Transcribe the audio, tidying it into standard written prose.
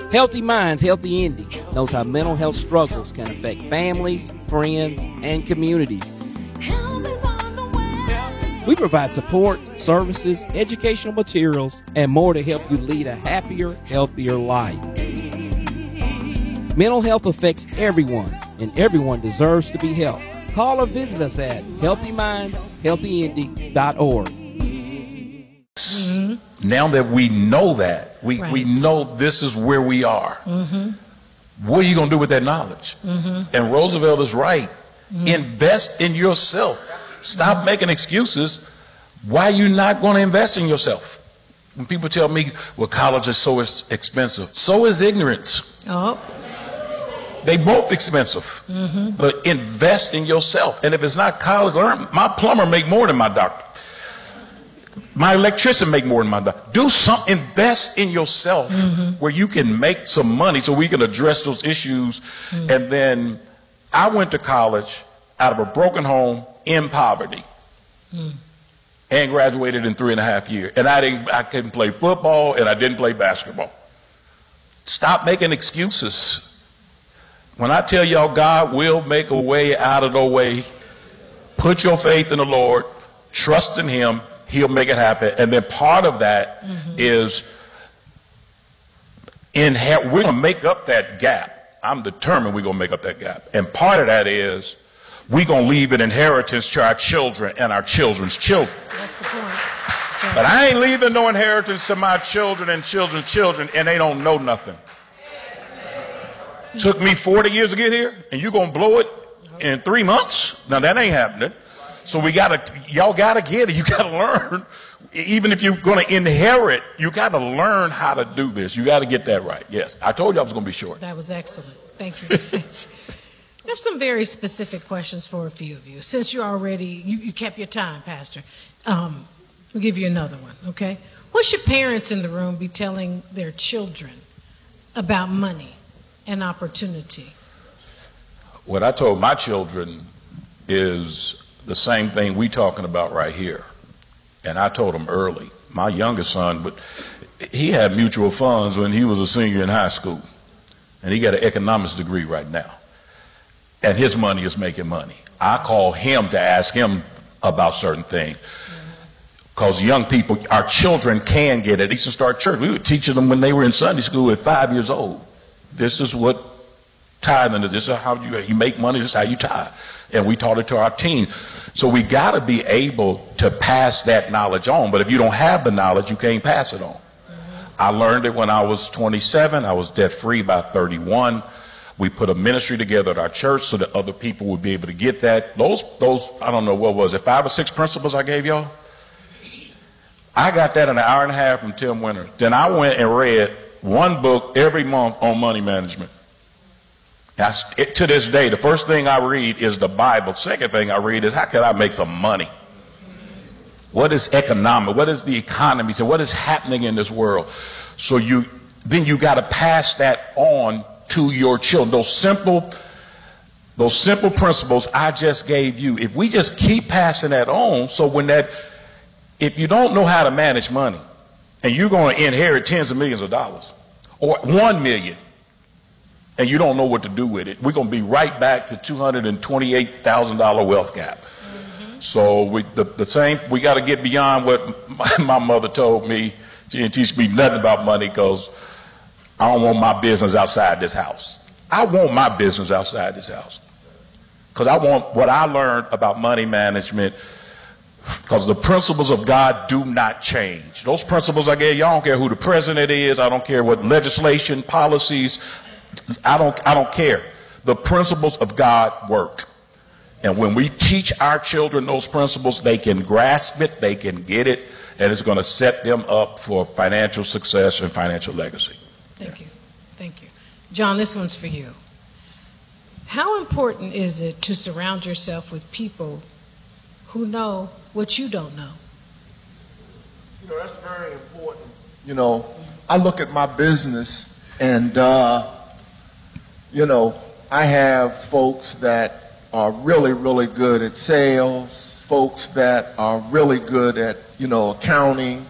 Healthy Minds, Healthy Indy knows how mental health struggles can affect families, friends, and communities. We provide support, services, educational materials, and more to help you lead a happier, healthier life. Mental health affects everyone, and everyone deserves to be helped. Call or visit us at healthymindshealthyindy.org. Mm-hmm. Now that we know that, we know this is where we are. Mm-hmm. What are you going to do with that knowledge? Mm-hmm. And Roosevelt is right. Mm-hmm. Invest in yourself. Stop making excuses. Why are you not going to invest in yourself? When people tell me, well, college is so expensive, so is ignorance. Oh. They both expensive. Mm-hmm. But invest in yourself. And if it's not college, learn. My plumber make more than my doctor. My electrician make more than my doctor. Do something. Invest in yourself where you can make some money so we can address those issues. And then I went to college out of a broken home in poverty and graduated in 3.5 years. And I couldn't play football and I didn't play basketball. Stop making excuses. When I tell y'all God will make a way out of the way, put your faith in the Lord, trust in Him, He'll make it happen. And then part of that is we're going to make up that gap. I'm determined we're going to make up that gap. And part of that is we're going to leave an inheritance to our children and our children's children. That's the point. Okay. But I ain't leaving no inheritance to my children and children's children, and they don't know nothing. Took me 40 years to get here, and you're going to blow it in 3 months? Now, that ain't happening. So y'all got to get it. You got to learn. Even if you're going to inherit, you got to learn how to do this. You got to get that right. Yes. I told you I was going to be short. That was excellent. Thank you. I have some very specific questions for a few of you. Since you already, you kept your time, Pastor, we'll give you another one, okay? What should parents in the room be telling their children about money and opportunity? What I told my children is the same thing we talking about right here. And I told them early. My youngest son, but he had mutual funds when he was a senior in high school. And he got an economics degree right now. And his money is making money. I call him to ask him about certain things. Because young people, our children can get it. He used to start church. We were teaching them when they were in Sunday school at 5 years old. This is what tithing is. This is how you make money. This is how you tithe. And we taught it to our teens. So we got to be able to pass that knowledge on. But if you don't have the knowledge, you can't pass it on. I learned it when I was 27. I was debt free by 31. We put a ministry together at our church so that other people would be able to get that. Those I don't know, what was it, 5 or 6 principles I gave y'all? I got that in an hour and a half from Tim Winter. Then I went and read one book every month on money management. To this day, the first thing I read is the Bible. Second thing I read is how can I make some money? What is economic? What is the economy? So what is happening in this world? So then you got to pass that on to your children. Those simple principles I just gave you. If we just keep passing that on, so if you don't know how to manage money, and you're going to inherit tens of millions of dollars, or 1 million, and you don't know what to do with it, we're going to be right back to $228,000 wealth gap. So we got to get beyond what my mother told me. She didn't teach me nothing about money because I don't want my business outside this house. I want my business outside this house because I want what I learned about money management, because the principles of God do not change. Those principles I gave you, I don't care who the president is. I don't care what legislation, policies. I don't care. The principles of God work. And when we teach our children those principles, they can grasp it, they can get it, and it's going to set them up for financial success and financial legacy. Thank you. Thank you. John, this one's for you. How important is it to surround yourself with people who know what you don't know? That's very important. I look at my business and, I have folks that are really, really good at sales, folks that are really good at, accounting,